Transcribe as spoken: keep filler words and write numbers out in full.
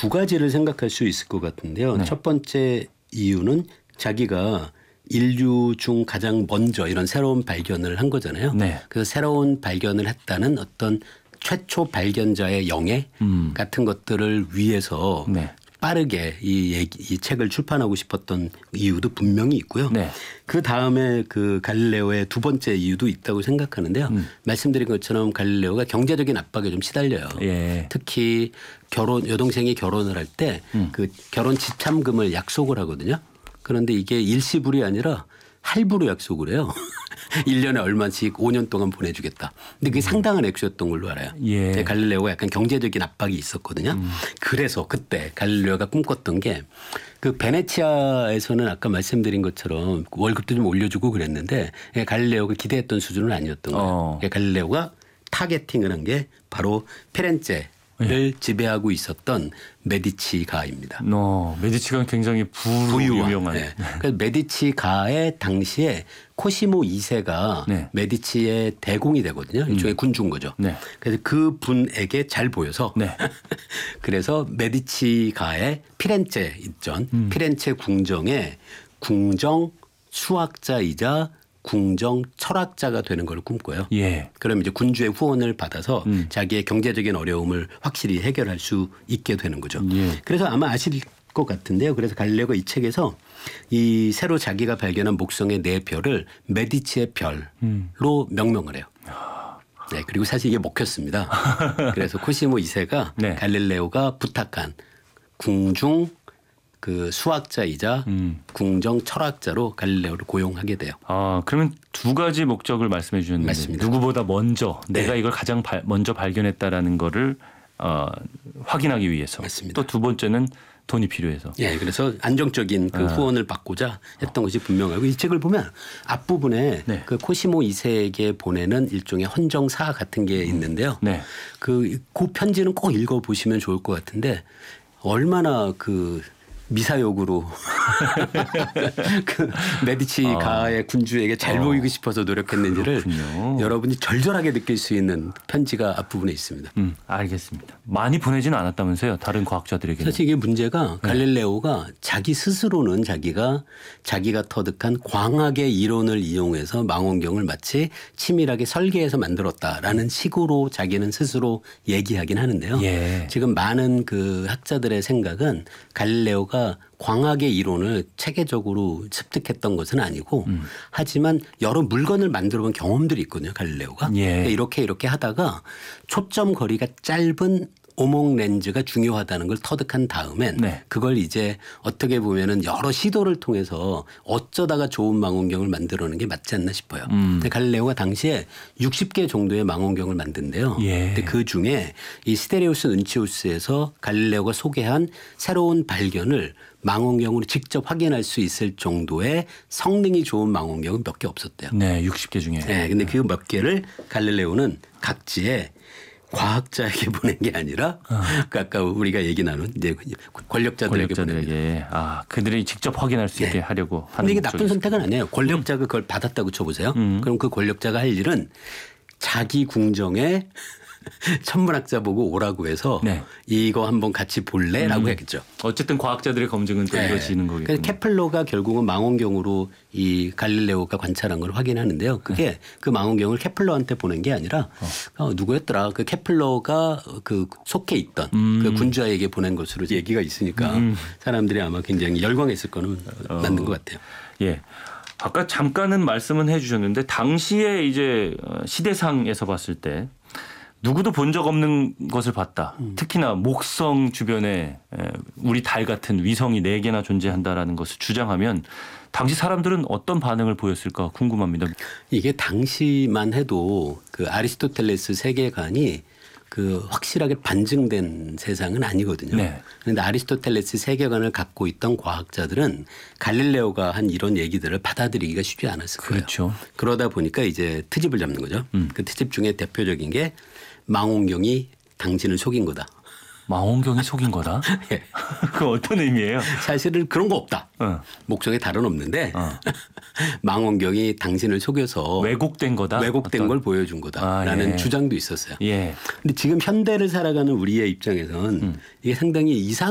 두 가지를 생각할 수 있을 것 같은데요. 네. 첫 번째 이유는 자기가 인류 중 가장 먼저 이런 새로운 발견을 한 거잖아요. 네. 그래서 새로운 발견을 했다는 어떤 최초 발견자의 영예 음. 같은 것들을 위해서 네. 빠르게 이, 얘기, 이 책을 출판하고 싶었던 이유도 분명히 있고요. 네. 그 다음에 그 갈릴레오의 두 번째 이유도 있다고 생각하는데요. 음. 말씀드린 것처럼 갈릴레오가 경제적인 압박에 좀 시달려요. 예. 특히 결혼 여동생이 결혼을 할 때 그 음. 결혼 지참금을 약속을 하거든요. 그런데 이게 일시불이 아니라 할부로 약속을 해요. 일 년에 얼마씩 오 년 동안 보내주겠다. 근데 그게 상당한 액수였던 걸로 알아요. 예. 갈릴레오가 약간 경제적인 압박이 있었거든요. 음. 그래서 그때 갈릴레오가 꿈꿨던 게 그 베네치아에서는 아까 말씀드린 것처럼 월급도 좀 올려주고 그랬는데 갈릴레오가 기대했던 수준은 아니었던 거예요. 어. 갈릴레오가 타겟팅을 한 게 바로 피렌체를 예. 지배하고 있었던 메디치 가입니다. 어, 메디치가 굉장히 부로 유명한. 네. 그래서 메디치 가의 당시에 코시모 이 세가 네. 메디치의 대공이 되거든요. 일종의 음. 군주인 거죠. 네. 그래서 그 분에게 잘 보여서 네. 그래서 메디치 가의 피렌체 있던 음. 피렌체 궁정의 궁정 수학자이자 궁정 철학자가 되는 걸 꿈꿔요. 예. 그럼 이제 군주의 후원을 받아서 음. 자기의 경제적인 어려움을 확실히 해결할 수 있게 되는 거죠. 예. 그래서 아마 아실 것 같은데요. 그래서 갈릴레오가 이 책에서 이 새로 자기가 발견한 목성의 네 별을 메디치의 별로 음. 명명을 해요. 네, 그리고 사실 이게 먹혔습니다. 그래서 코시모 이 세가 네. 갈릴레오가 부탁한 궁중 그 수학자이자 음. 궁정 철학자로 갈릴레오를 고용하게 돼요. 아, 그러면 두 가지 목적을 말씀해 주셨는데 맞습니다. 누구보다 먼저 네. 내가 이걸 가장 발, 먼저 발견했다라는 거를 어, 확인하기 위해서. 맞습니다. 또 두 번째는 돈이 필요해서. 예, 그래서 안정적인 그 아. 후원을 받고자 했던 것이 분명하고 이 책을 보면 앞부분에 네. 그 코시모 이 세에게 보내는 일종의 헌정사 같은 게 있는데요. 네. 그, 그 편지는 꼭 읽어보시면 좋을 것 같은데 얼마나 그 미사역으로 그 메디치 아. 가의 군주에게 잘 보이고 어. 싶어서 노력했는지를 그렇군요. 여러분이 절절하게 느낄 수 있는 편지가 앞부분에 있습니다. 음, 알겠습니다. 많이 보내지는 않았다면서요? 다른 과학자들에게. 사실 이게 문제가 네. 갈릴레오가 자기 스스로는 자기가 자기가 터득한 광학의 이론을 이용해서 망원경을 마치 치밀하게 설계해서 만들었다라는 식으로 자기는 스스로 얘기하긴 하는데요. 예. 지금 많은 그 학자들의 생각은 갈릴레오가 광학의 이론을 체계적으로 습득했던 것은 아니고 음. 하지만 여러 물건을 만들어 본 경험들이 있거든요. 갈릴레오가. 예. 이렇게 이렇게 하다가 초점 거리가 짧은 오목 렌즈가 중요하다는 걸 터득한 다음엔 네. 그걸 이제 어떻게 보면은 여러 시도를 통해서 어쩌다가 좋은 망원경을 만들어내는 게 맞지 않나 싶어요. 음. 근데 갈릴레오가 당시에 육십 개 정도의 망원경을 만든대요. 예. 근데 그 중에 이 시데리우스 눈치우스에서 갈릴레오가 소개한 새로운 발견을 망원경으로 직접 확인할 수 있을 정도의 성능이 좋은 망원경은 몇 개 없었대요. 네, 육십 개 중에. 네, 근데 그 몇 개를 갈릴레오는 각지에 과학자에게 보낸 게 아니라 어. 그 아까 우리가 얘기 나눈 이제 권력자들에게, 권력자들에게 아 그들이 직접 확인할 수 있게 네. 하려고 하는. 근데 이게 나쁜 선택은 아니에요. 권력자가 그걸 받았다고 쳐보세요. 음. 그럼 그 권력자가 할 일은 자기 궁정에 천문학자 보고 오라고 해서 네. 이거 한번 같이 볼래라고 음. 했겠죠. 어쨌든 과학자들의 검증은 또 네. 이루어지는 거겠군요. 그래서 케플러가 결국은 망원경으로 이 갈릴레오가 관찰한 걸 확인하는데요. 그게 네. 그 망원경을 케플러한테 보낸 게 아니라 어. 어, 누구였더라? 그 케플러가 그 속해 있던 음. 그 군주에게 보낸 것으로 얘기가 있으니까 음. 사람들이 아마 굉장히 열광했을 거는 어. 맞는 것 같아요. 예. 아까 잠깐은 말씀은 해주셨는데 당시에 이제 시대상에서 봤을 때. 누구도 본 적 없는 것을 봤다. 음. 특히나 목성 주변에 우리 달 같은 위성이 네 개나 존재한다라는 것을 주장하면 당시 사람들은 어떤 반응을 보였을까 궁금합니다. 이게 당시만 해도 그 아리스토텔레스 세계관이 그 확실하게 반증된 세상은 아니거든요. 네. 그런데 아리스토텔레스 세계관을 갖고 있던 과학자들은 갈릴레오가 한 이런 얘기들을 받아들이기가 쉽지 않았을 거예요. 그렇죠. 그러다 보니까 이제 트집을 잡는 거죠. 음. 그 트집 중에 대표적인 게 망원경이 당신을 속인 거다. 망원경이 속인 거다? 예. 그 어떤 의미예요? 사실은 그런 거 없다. 어. 목적에 다른 없는데 어. 망원경이 당신을 속여서 왜곡된 거다. 왜곡된 어떤... 걸 보여준 거다라는 아, 예. 주장도 있었어요. 예. 근데 지금 현대를 살아가는 우리의 입장에서는 음. 이게 상당히 이상